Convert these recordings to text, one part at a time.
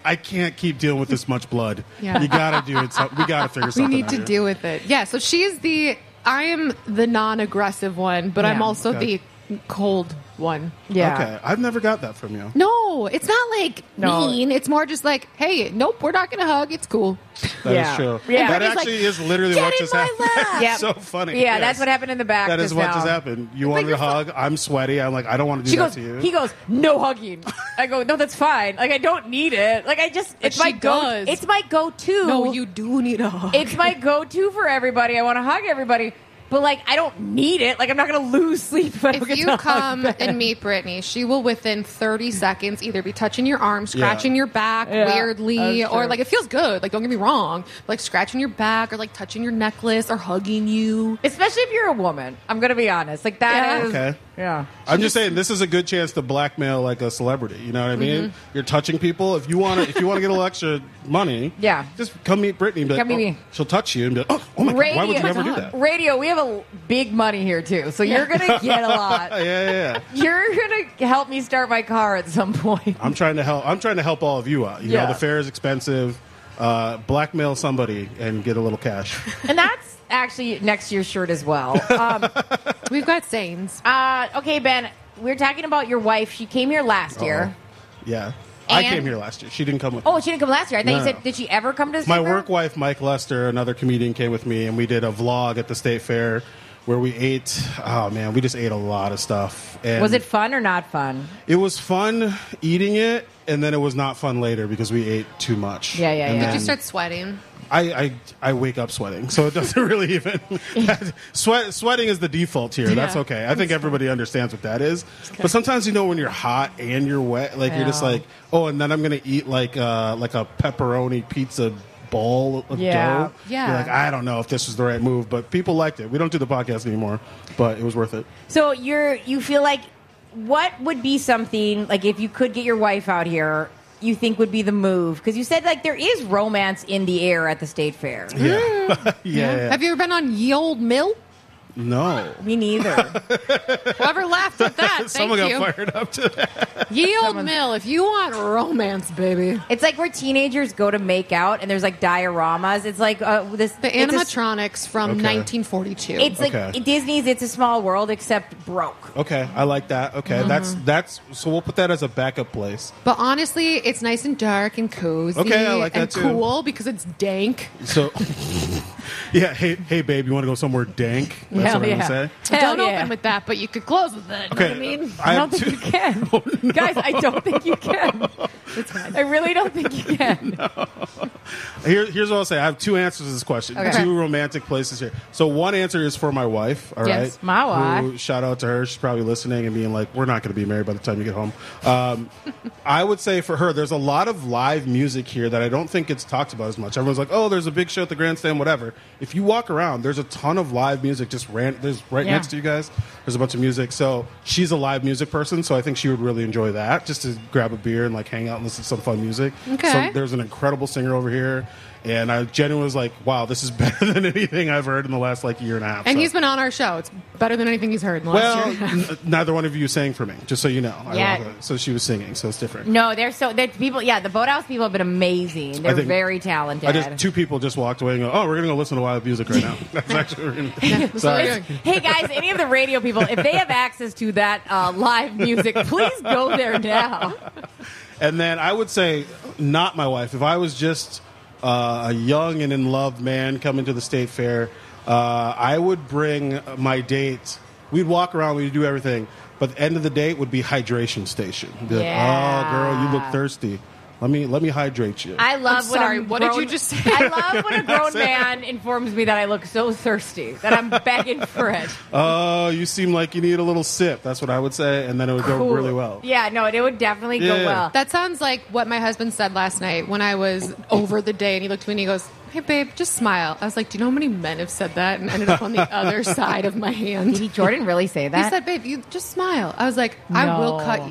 I can't keep dealing with this much blood. Yeah. You gotta do it. We gotta figure something out. We need to here. deal with it. Yeah, so I am the non-aggressive one, but I'm also the cold one. Yeah. Okay. I've never got that from you. No, it's not like mean. It's more just like, hey, nope, we're not going to hug. It's cool. That is true. Yeah. That actually is literally what just happened. Yep. So funny. Yeah, Yes. that's what happened in the back. That is what just happened. You wanted a hug. I'm sweaty. I'm like, I don't want to do that to you. He goes, no hugging. I go, no, that's fine. Like, I don't need it. Like, it's my go. It's my go-to. No, you do need a hug. It's my go-to for everybody. I want to hug everybody. But, like, I don't need it. Like, I'm not going to lose sleep if I don't If get you to come hug and meet Brittany, she will within 30 seconds either be touching your arm, scratching your back weirdly, or like it feels good. Like, don't get me wrong, but, like scratching your back or like touching your necklace or hugging you. Especially if you're a woman. I'm going to be honest. Like that is okay. Yeah. I'm just saying this is a good chance to blackmail like a celebrity. You know what I mean? You're touching people. If you want to get a little extra money, just come meet Brittany. And be like, Come meet me. She'll touch you and be like, oh my God, why would you never do that? Radio, we have a big money here too, so you're gonna get a lot. Yeah. You're gonna help me start my car at some point. I'm trying to help all of you out. You know, the fare is expensive. Blackmail somebody and get a little cash. And that's actually next year's shirt as well. We've got sayings. Okay, Ben, we're talking about your wife. She came here last year. Yeah. I came here last year. She didn't come with me. Oh, she didn't come last year. I thought you said, did she ever come to the state My fair? work wife, Mike Lester, another comedian, came with me, and we did a vlog at the state fair where we ate. Oh, man, we just ate a lot of stuff. And was it fun or not fun? It was fun eating it, and then it was not fun later because we ate too much. Yeah. Did you start sweating? I wake up sweating, so it doesn't really even sweating is the default here. That's okay. I think everybody understands what that is. But sometimes when you're hot and you're wet, like you're just like, oh, and then I'm gonna eat like a pepperoni pizza ball of dough. Yeah. You're like, I don't know if this was the right move, but people liked it. We don't do the podcast anymore, but it was worth it. So you feel like what would be something like if you could get your wife out here? You think would be the move? Because you said like there is romance in the air at the state fair. Yeah. Have you ever been on Ye Old Mill? No. Me neither. Whoever laughed at that, Someone thank you. got fired up to that. Ye Old Mill, if you want romance, baby. It's like where teenagers go to make out and there's like dioramas. It's like The animatronics from 1942. It's like Disney's It's a Small World except broke. Okay, I like that. Okay, that's so we'll put that as a backup place. But honestly, it's nice and dark and cozy. Okay, I like that and too. cool because it's dank. So, yeah, hey, babe, you want to go somewhere dank? That's what I'm gonna say. Don't open with that, but you could close with it. Okay, You know what I mean? I don't think you can. No. Guys, I don't think you can. It's fine. I really don't think you can. No. Here's what I'll say. I have two answers to this question. Okay. Two romantic places here. So one answer is for my wife. All right, Yes, my wife. Shout out to her. She's probably listening and being like, "We're not going to be married by the time you get home." I would say for her, there's a lot of live music here that I don't think gets talked about as much. Everyone's like, "Oh, there's a big show at the Grandstand, whatever." If you walk around, there's a ton of live music just there's right next to you guys. There's a bunch of music. So she's a live music person, so I think she would really enjoy that, just to grab a beer and like hang out and listen to some fun music. Okay. So there's an incredible singer over here. And I genuinely was like, wow, this is better than anything I've heard in the last like year and a half. And so. he's been on our show. It's better than anything he's heard in the last year. Neither one of you sang for me, just so you know. Yeah. So she was singing, so it's different. No, they're people. Yeah, the Boathouse people have been amazing. They're very talented. Two people just walked away and go, oh, we're going to go listen to live music right now. That's actually what we're going to Sorry. Hey, guys, any of the radio people, if they have access to that live music, please go there now. And then I would say, not my wife. If I was just a young and in love man coming to the state fair, I would bring my date. We'd walk around, we'd do everything, but the end of the date would be hydration station. Be like, oh, girl, you look thirsty. Let me hydrate you. I love what did you just say? I love when a grown man informs me that I look so thirsty that I'm begging for it. Oh, you seem like you need a little sip. That's what I would say, and then it would go really well. Yeah, no, it would definitely go well. That sounds like what my husband said last night when I was over the day, and he looked at me and he goes, hey, babe, just smile. I was like, do you know how many men have said that and ended up on the other side of my hand? Did Jordan really say that? He said, babe, you just smile. I was like, I will cut you.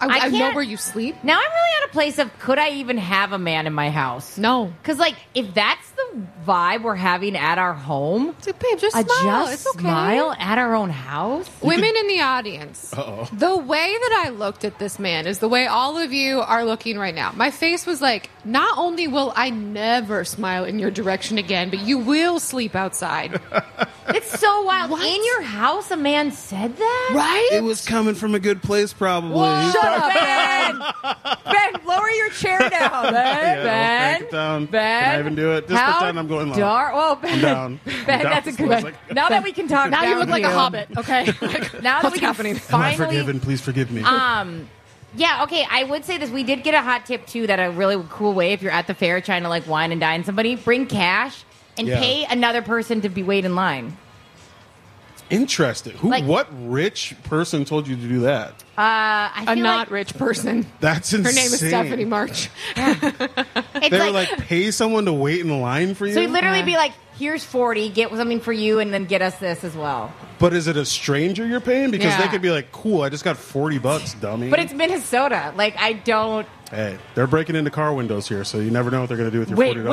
I know where you sleep. Now I'm really at a place of, could I even have a man in my house? No. Because, like, if that's the vibe we're having at our home, it's like, babe, just smile. It's okay. Smile at our own house? Women in the audience, the way that I looked at this man is the way all of you are looking right now. My face was like, not only will I never smile in your direction again, but you will sleep outside. It's so wild. What? In your house, a man said that? Right? It was coming from a good place, probably. Shut up, Ben. Ben, lower your chair down. Ben. Crank it down. Ben. Can I even do it? Just pretend I'm going low. Oh, Ben. I'm down. Ben, that's a good one. Now that we can talk now you look like a down hobbit, okay? Now that What's we can happening? Am I finally... forgiven? Please forgive me. Yeah, okay, I would say this. We did get a hot tip, too, that a really cool way, if you're at the fair trying to, like, wine and dine somebody, bring cash and pay another person to be wait in line. Interesting. What rich person told you to do that? A not rich person. That's insane. Her name is Stephanie March. They were like, pay someone to wait in line for you? So he'd literally be like, here's 40, get something for you, and then get us this as well. But is it a stranger you're paying? Because they could be like, cool, I just got $40, dummy. But it's Minnesota. Like, I don't... Hey, they're breaking into car windows here, so you never know what they're going to do with your $40.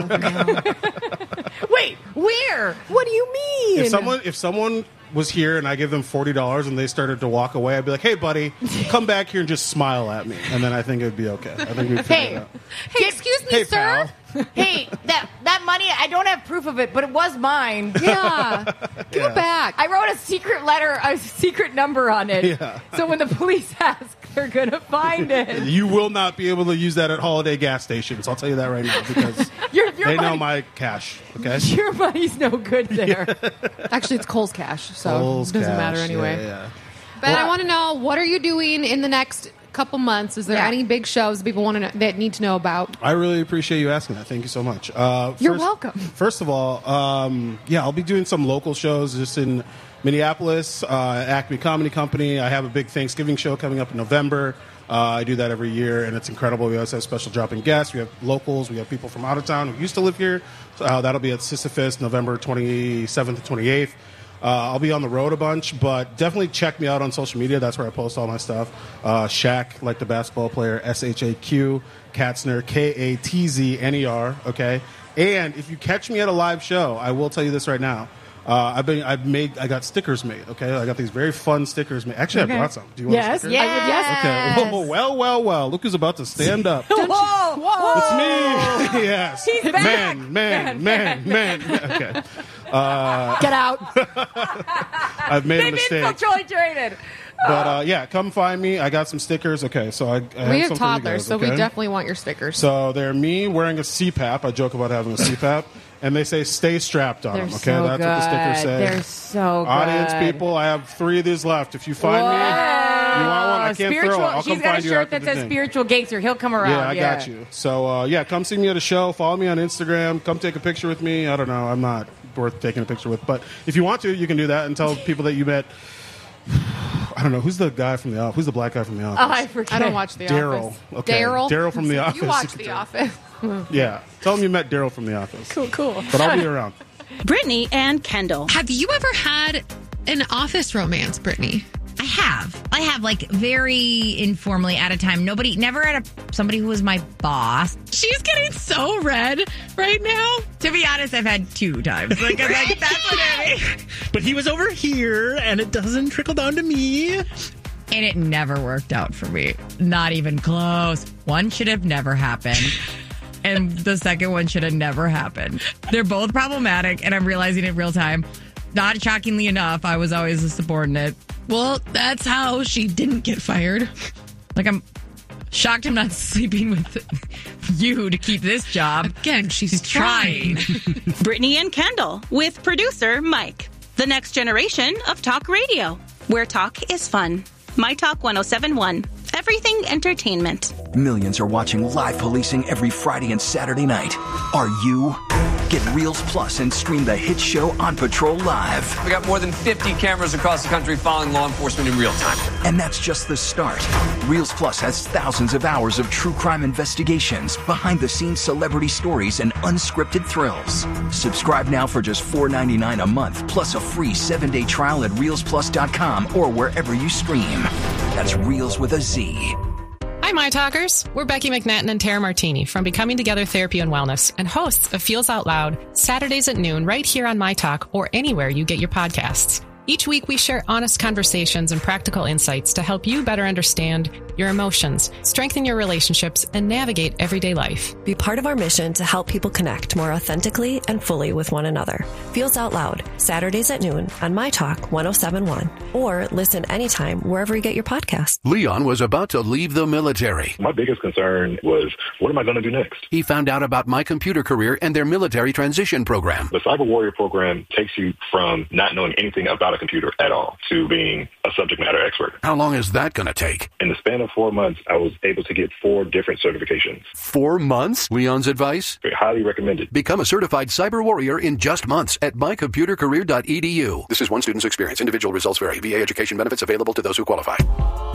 Where? Wait, where? What do you mean? If someone was here and I give them $40 and they started to walk away, I'd be like, hey, buddy, come back here and just smile at me. And then I think it would be okay. I think we'd figure it out. Hey, excuse me, sir. Pal. Hey, that money, I don't have proof of it, but it was mine. Yeah. Give it back. I wrote a secret letter, a secret number on it. Yeah. So when the police ask, they're going to find it. You will not be able to use that at holiday gas stations. I'll tell you that right now because they know my cash. Okay, your money's no good there. Actually, it's Kohl's cash, so it doesn't matter anyway. Yeah. But I want to know, what are you doing in the next couple months? Is there any big shows that people want to know, that need to know about? I really appreciate you asking that. Thank you so much. You're welcome. First of all, I'll be doing some local shows just in Minneapolis, Acme Comedy Company. I have a big Thanksgiving show coming up in November. I do that every year, and it's incredible. We always have special drop-in guests. We have locals. We have people from out of town who used to live here. That'll be at Sisyphus, November 27th to 28th. I'll be on the road a bunch, but definitely check me out on social media. That's where I post all my stuff. Shaq, like the basketball player, SHAQ, Katzner, KATZNER, okay? And if you catch me at a live show, I will tell you this right now. I got stickers made, okay? I got these very fun stickers made. Actually, I brought some. Do you want stickers? Yes. Okay. Whoa, well. Look who's about to stand up. Whoa. It's me. Yes. He's back. Man. Okay. Get out. I've made a mistake. Infiltrated. But come find me. I got some stickers. Okay, so I we have something toddlers, for you guys, so we definitely want your stickers. So they're me wearing a CPAP. I joke about having a CPAP. And they say, stay strapped on them, okay? So That's what the stickers say. They're so good. Audience people, I have 3 of these left. If you find me, you want one, I can't throw it. I'll come find you after the She's got a shirt that says Spiritual Gangster. He'll come around. Yeah, I got you. So, come see me at a show. Follow me on Instagram. Come take a picture with me. I don't know. I'm not worth taking a picture with. But if you want to, you can do that and tell people that you met. I don't know. Who's the guy from The Office? Who's the black guy from The Office? Oh, I forget. I don't watch The Daryl. Office. Okay. Daryl from The Office. You watch The Office. Yeah. Tell him you met Daryl from The Office. Cool. But I'll be around. Brittany and Kendall. Have you ever had an office romance, Brittany? I have like very informally at a time. Never had somebody who was my boss. She's getting so red right now. To be honest, I've had 2 times. Like that's what I mean. But he was over here, and it doesn't trickle down to me. And it never worked out for me. Not even close. One should have never happened. And the second one should have never happened. They're both problematic, and I'm realizing in real time. Not shockingly enough, I was always a subordinate. Well, that's how she didn't get fired. Like, I'm shocked I'm not sleeping with you to keep this job. Again, she's trying. Brittany and Kendall with producer Mike. The next generation of talk radio, where talk is fun. My Talk 107.1. Everything entertainment. Millions are watching live policing every Friday and Saturday night. Are you? Get Reels Plus and stream the hit show On Patrol live. We got more than 50 cameras across the country following law enforcement in real time. And that's just the start. Reels Plus has thousands of hours of true crime investigations, behind-the-scenes celebrity stories, and unscripted thrills. Subscribe now for just $4.99 a month, plus a free 7-day trial at reelsplus.com or wherever you stream. That's Reels with a Z. Hi, My Talkers. We're Becky McNatton and Tara Martini from Becoming Together Therapy and Wellness and hosts of Feels Out Loud, Saturdays at noon right here on My Talk or anywhere you get your podcasts. Each week, we share honest conversations and practical insights to help you better understand your emotions, strengthen your relationships, and navigate everyday life. Be part of our mission to help people connect more authentically and fully with one another. Feels Out Loud, Saturdays at noon on My Talk 107.1, or listen anytime wherever you get your podcasts. Leon was about to leave the military. My biggest concern was, what am I going to do next? He found out about My Computer Career and their military transition program. The Cyber Warrior program takes you from not knowing anything about a computer at all to being a subject matter expert. How long is that going to take? In the span of 4 months, I was able to get 4 different certifications. 4 months? Leon's advice? Highly recommended. Become a certified cyber warrior in just months at mycomputercareer.edu. This is one student's experience. Individual results vary. VA education benefits available to those who qualify.